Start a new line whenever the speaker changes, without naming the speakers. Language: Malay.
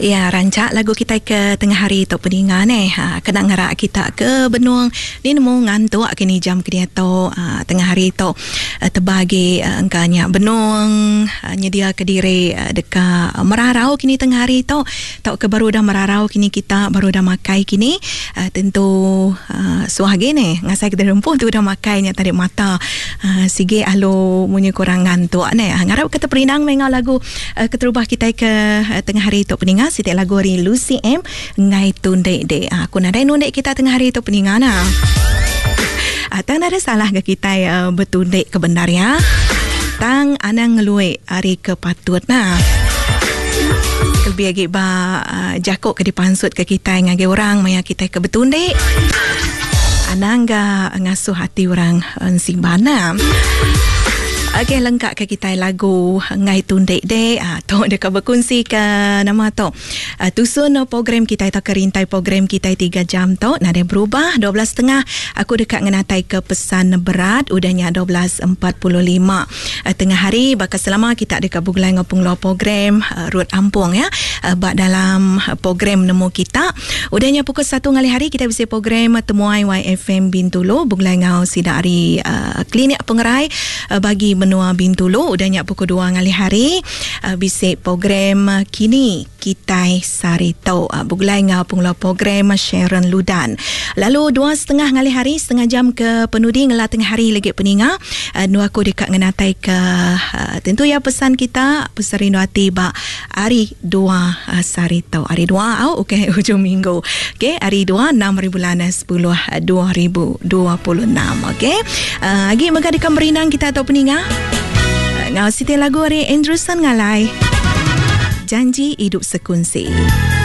Ya, rancak lagu kita ke tengah hari tok peningan kena ngarak kita ke benung ni nemu ngantuk kini jam kini to tengah hari tok terbagi engkanya benung nyedia ke diri dekat merarau kini tengah hari tok ke baru dah merarau kini kita baru dah makai kini tentu suahge ni ngasai kita rempuh tu dah makainya tadi mata sige alo munyi kurang ngantuk ni ngarap kata perinang mengal lagu keterubah kita ke tengah hari tok peningan setiap lagu hari Lucy M ngai tundek dek aku nadai nundek kita tengah hari tu peningan tang ada salah ke kita bertundek ke benar ya tang anang ngelui hari kepatut lebih agak jakok ke dipansut ke kita ngage orang maya kita ke bertundek anang ga ngasuh hati orang simbana. Okey, lengkap ke kita lagu ngai tundek dek tu dekat berkongsi ke nama tu tusun program kita itu kerintai program kita 3 jam tu nak ada berubah 12.30 aku dekat ngenatai ke pesan berat udahnya 12.45 tengah hari bakal selama kita dekat bugulai ngopung lo program Rut Ampung ya bak dalam program nemu kita udahnya pukul 1 ngali hari kita bisa program temuai YFM Bintulu bugulai ngau sidari klinik pengerai bagi menua Bintulu udahnya pukul 2 ngali hari bisik program kini kita sarito bugulai ngapung lo program Sharon Ludan lalu 2.30 ngali hari setengah jam ke penudi ngelah tengah hari lagi peninga nu aku dekat ngenatai ke tentu ya pesan kita pesan rindu hati bak hari 2 sarito hari 2 okey hujung minggu okey hari 2 6 bulan 10 2026 okey lagi maka dekat berinang kita atau peninga ngau siti lagu hari Andrewson ngalai janji hidup sekunsi.